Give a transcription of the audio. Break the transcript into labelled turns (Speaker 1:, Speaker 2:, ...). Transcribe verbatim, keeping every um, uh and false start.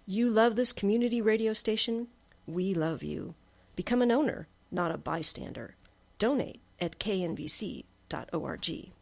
Speaker 1: You love this community radio station? We love you. Become an owner, not a bystander. Donate at k n v c dot org.